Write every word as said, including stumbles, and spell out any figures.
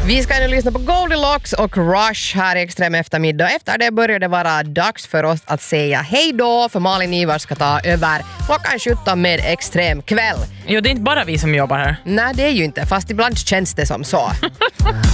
Vi ska nu lyssna på Goldilocks och Rush här i Extrem eftermiddag. Efter det börjar det vara dags för oss att säga hej då, för Malin Ivar ska ta över klockan sjutton med Extrem kväll. Jo, det är inte bara vi som jobbar här. Nej, det är ju inte, fast ibland känns det som så.